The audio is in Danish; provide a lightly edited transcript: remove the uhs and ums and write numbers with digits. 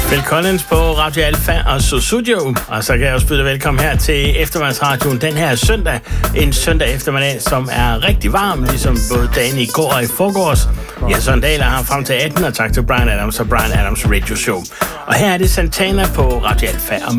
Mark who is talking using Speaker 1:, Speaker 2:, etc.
Speaker 1: Phil Collins på Radio Alfa og Sussudio. Og så kan jeg også byde velkommen her til eftermiddagsradioen den her søndag. En søndag eftermiddag, som er rigtig varm, ligesom både dagen i går og i forgårs. Ja, så en dag har frem til 18, og tak til Brian Adams og Brian Adams Radio Show. Og her er det Santana på Radio Alfa.